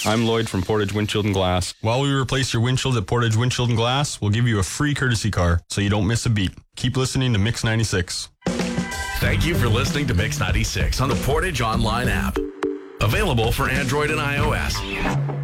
I'm Lloyd from Portage Windshield and Glass. While we replace your windshield at Portage Windshield and Glass, we'll give you a free courtesy car so you don't miss a beat. Keep listening to Mix 96. Thank you for listening to Mix 96 on the Portage Online app. Available for Android and iOS.